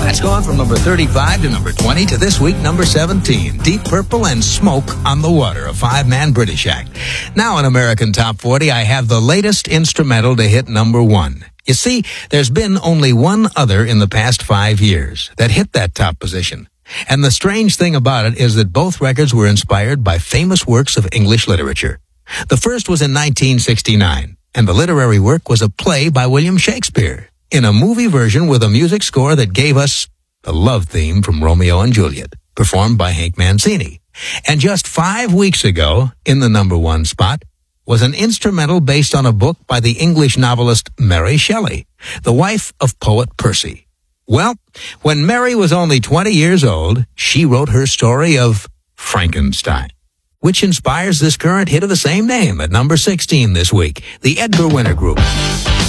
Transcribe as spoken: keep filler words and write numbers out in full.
That's gone from number thirty-five to number twenty to this week, number seventeen. Deep Purple and Smoke on the Water, a five-man British act. Now in American Top forty, I have the latest instrumental to hit number one. You see, there's been only one other in the past five years that hit that top position. And the strange thing about it is that both records were inspired by famous works of English literature. The first was in nineteen sixty-nine, and the literary work was a play by William Shakespeare, in a movie version with a music score that gave us the love theme from Romeo and Juliet, performed by Hank Mancini. And just five weeks ago, in the number one spot, was an instrumental based on a book by the English novelist Mary Shelley, the wife of poet Percy. Well, when Mary was only twenty years old, she wrote her story of Frankenstein, which inspires this current hit of the same name at number sixteen this week, the Edgar Winter Group.